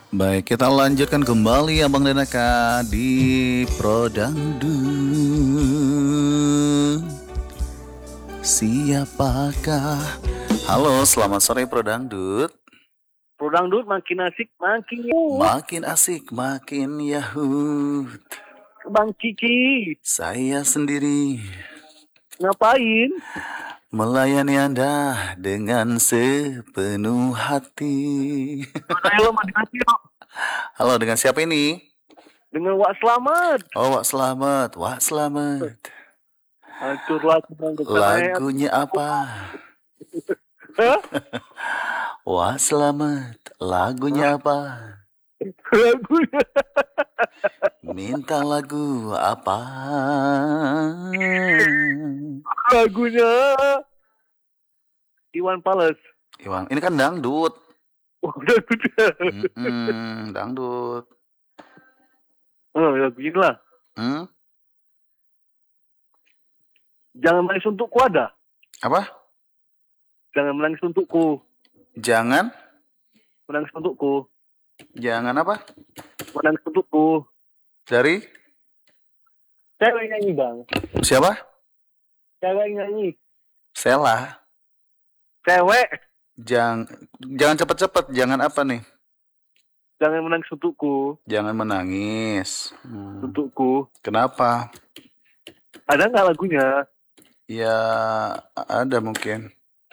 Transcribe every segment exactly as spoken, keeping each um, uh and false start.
Baik, kita lanjutkan kembali Abang dan Eka di Prodangdut. Siapakah? Halo, selamat sore Prodangdut. Prodangdut makin asik, makin yahut. Makin asik, makin yahut. Bang Cici, Saya sendiri ngapain? melayani Anda dengan sepenuh hati. Halo, Madi Nasio. Halo, dengan siapa ini? Dengan Wak Selamat. Oh, Wak Selamat, Wak Selamat. Hancur lagu bang. Lagunya apa? Hah? Wak Selamat, lagunya apa? Lagunya. Minta lagu apa? Lagunya Iwan Fals. Iwan, ini kan dangdut. Oh, udah udah. Mm-mm, dangdut. Oh, lagunya lah. Hmm? Jangan menangis untukku ada. Apa? Jangan menangis untukku. Jangan? Menangis untukku. Jangan apa? Menangis untukku. Dari? Cewek nyanyi bang. Siapa? Cewek nyanyi. Sela. Cewek. Jangan, jangan cepet-cepet. Jangan apa nih? Jangan menangis untukku. Jangan menangis. Hmm. Untukku. Kenapa? Ada nggak lagunya? Ya, ada mungkin.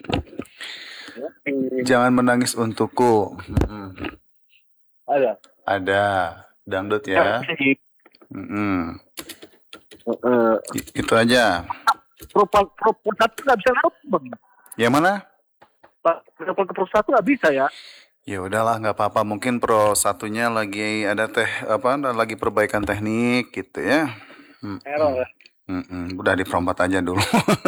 Jangan menangis untukku. Hmm. Ada. Ada. Dangdut ya. Hmm. Uh, Itu aja. Propal propal satu nggak bisa lewat bang. Yang mana? Pak, propal ke pro satu nggak bisa ya? Ya udahlah, nggak apa-apa. Mungkin pro satunya lagi ada teh apa? Lagi perbaikan teknik gitu ya. Hmm. Error ya. Hmm. Udah di prompat aja dulu.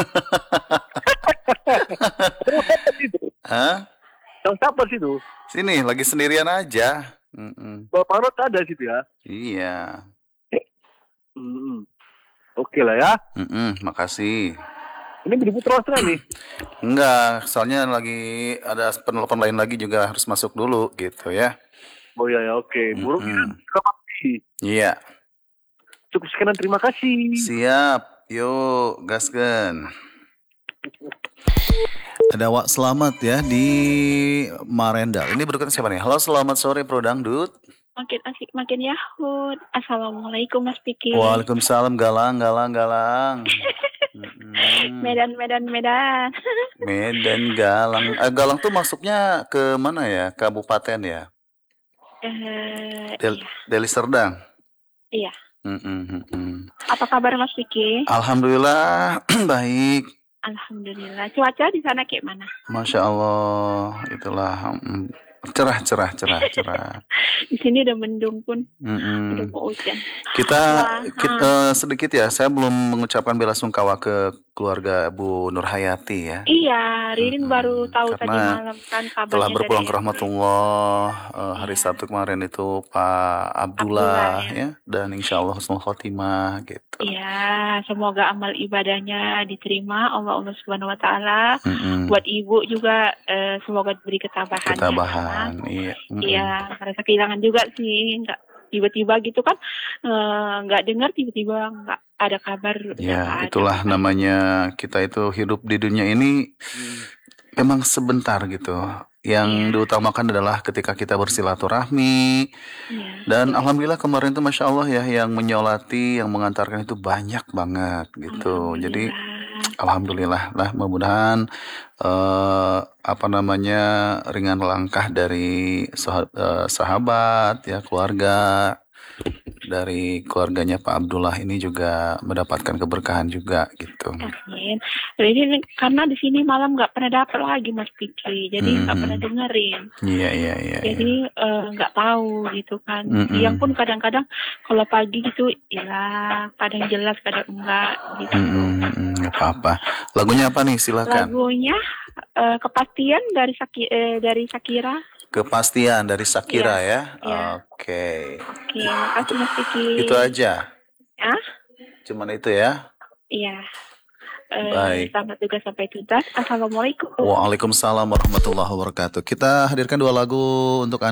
Hah? Yang siapa sih tuh? Sini, lagi sendirian aja. Mm-mm. Bapak Rot ada situ ya? Iya. Mm-mm. Oke lah ya. Mm-mm, makasih. Ini beribut terus nih. Enggak, soalnya lagi ada penelpon lain lagi juga harus masuk dulu gitu ya. Oh ya ya oke. Buruk Mm-mm. terima kasih. Iya. Cukup sekian terima kasih. Siap. Yuk, gaskan. Ada Wak Selamat ya di Marendal. Ini berikutnya siapa nih? Halo, selamat sore Prodangdut. Makin asik, makin yahut. Assalamualaikum Mas Piki. Waalaikumsalam, galang, galang, galang. Medan, Medan, Medan. Medan, Galang. Eh, Galang tuh masuknya ke mana ya? Kabupaten ya? Uh, Del- iya. Deli Serdang. Iya. Mm-mm-mm. Apa kabar Mas Piki? Alhamdulillah baik. Alhamdulillah. Cuaca di sana kayak mana? Masya Allah, itulah mm, cerah, cerah, cerah, cerah. Di sini udah mendung pun, Mm-mm. udah mau hujan. Kita, Wah, kita sedikit ya, saya belum mengucapkan bela sungkawa ke keluarga Bu Nur Hayati ya. Iya, Ririn Mm-mm. baru tahu Karena tadi malam kan kabarnya telah berpulang dari ke rahmatullah uh, hari Iya. Sabtu kemarin itu Pak Abdullah, Abdullah ya. ya, dan insya Allah husnul khotimah gitu. Iya, semoga amal ibadahnya diterima Allah Allah Subhanahu Wa Taala. Mm-mm. Buat ibu juga eh, semoga diberi ketabahan. Ketabahan, iya. Mm-mm. Iya, merasa kehilangan juga sih, nggak tiba-tiba gitu kan, eh, nggak dengar tiba-tiba nggak ada kabar. Ya, nggak itulah ada. namanya kita itu hidup di dunia ini memang sebentar gitu. Yang Iya. diutamakan adalah ketika kita bersilaturahmi. Iya. Dan alhamdulillah kemarin tuh Masya Allah ya, yang menyolati, yang mengantarkan itu banyak banget gitu. Jadi alhamdulillah lah, mudah-mudahan eh, apa namanya ringan langkah dari sah- eh, sahabat ya, keluarga, dari keluarganya Pak Abdullah ini juga mendapatkan keberkahan juga gitu. Amin. Jadi karena di sini malam nggak pernah dapat lagi Mas Piki, jadi nggak Mhm. pernah dengerin. Iya iya iya. Jadi eh, nggak tahu gitu kan. Mm-mm. Siang pun kadang-kadang kalau pagi gitu hilang, kadang jelas kadang enggak gitu. Mm-mm, nggak apa-apa. Lagunya apa nih? Silakan. Lagunya eh, kepastian dari Saki, eh, dari Shakira. Kepastian dari Shakira Iya, ya. iya. Oke. Oke, makasih Mas Piki. Itu aja. Ah? Cuman itu ya. Iya. Eh, Baik. Selamat juga sampai tuntas. Assalamualaikum. Waalaikumsalam warahmatullahi wabarakatuh. Kita hadirkan dua lagu untuk Anda.